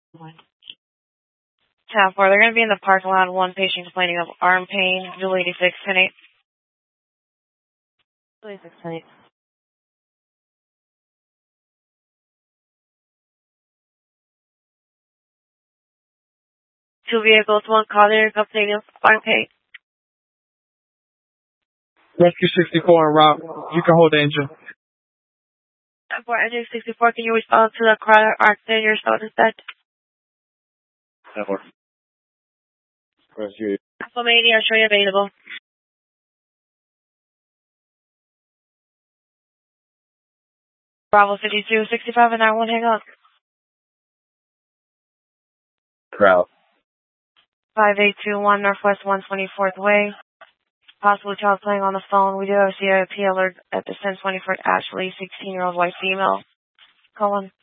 10-4, they're going to be in the parking lot. One patient complaining of arm pain. Julie 86, 10-8. Julie 86, 10-8. Two vehicles, one car there, complaining of arm pain. Rescue 64 en route. You can hold the engine. 10-4, engine 64, can you respond to the car accident you're still instead? 10-4. Rescue. Alpha Mania, are you available? Bravo 52, 65, and 91, hang on. Route. 5821 Northwest 124th Way. Possible child playing on the phone. We do have a CIP alert at the 1024 Ashley, 16-year-old white female. Call 1.